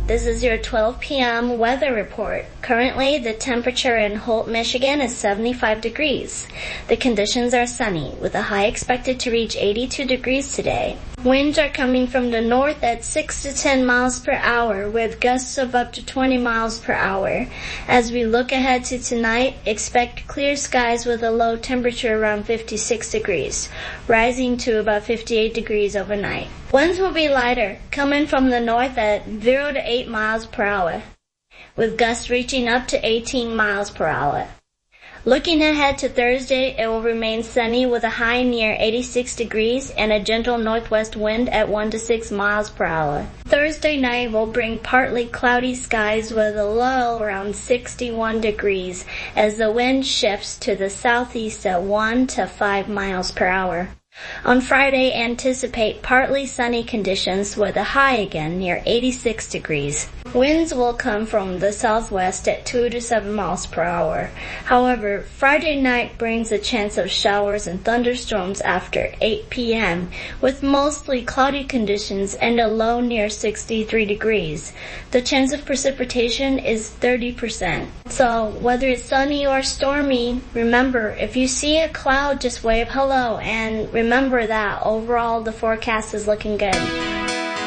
This is your 12 p.m. weather report. Currently, the temperature in Holt, Michigan is 75 degrees. The conditions are sunny, with a high expected to reach 82 degrees today. Winds are coming from the north at 6 to 10 miles per hour, with gusts of up to 20 miles per hour. As we look ahead to tonight, expect clear skies with a low temperature around 56 degrees, rising to about 58 degrees overnight. Winds will be lighter, coming from the north at 0 to 8 miles per hour, with gusts reaching up to 18 miles per hour. Looking ahead to Thursday, it will remain sunny with a high near 86 degrees and a gentle northwest wind at 1 to 6 miles per hour. Thursday night will bring partly cloudy skies with a low around 61 degrees as the wind shifts to the southeast at 1 to 5 miles per hour. On Friday, anticipate partly sunny conditions with a high again near 86 degrees. Winds will come from the southwest at 2 to 7 miles per hour. However, Friday night brings a chance of showers and thunderstorms after 8 p.m., with mostly cloudy conditions and a low near 63 degrees. The chance of precipitation is 30%. So, whether it's sunny or stormy, remember, if you see a cloud, just wave hello, and remember that overall the forecast is looking good.